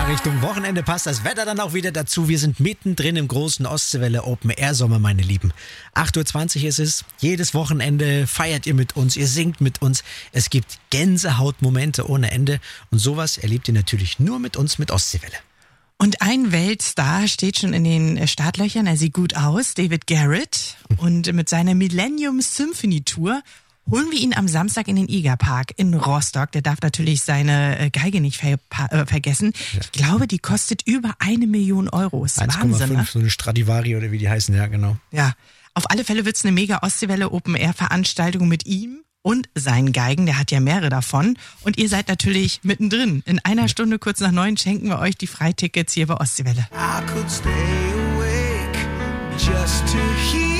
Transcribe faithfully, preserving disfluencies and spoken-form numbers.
Richtung Wochenende passt das Wetter dann auch wieder dazu. Wir sind mittendrin im großen Ostseewelle Open Air Sommer, meine Lieben. acht Uhr zwanzig ist es. Jedes Wochenende feiert ihr mit uns, ihr singt mit uns. Es gibt Gänsehautmomente ohne Ende. Und sowas erlebt ihr natürlich nur mit uns mit Ostseewelle. Und ein Weltstar steht schon in den Startlöchern. Er sieht gut aus, David Garrett. Und mit seiner Millennium Symphony Tour holen wir ihn am Samstag in den Igerpark in Rostock. Der darf natürlich seine Geige nicht ver- äh, vergessen. Ja. Ich glaube, die kostet über eine Million Euro. Ist eins Komma fünf, Wahnsinn, ne? So eine Stradivari oder wie die heißen, ja genau. Ja, auf alle Fälle wird's eine mega Ostseewelle Open Air Veranstaltung mit ihm und seinen Geigen. Der hat ja mehrere davon. Und ihr seid natürlich mittendrin. In einer Stunde kurz nach neun schenken wir euch die Freitickets hier bei Ostseewelle. I could stay awake just to hear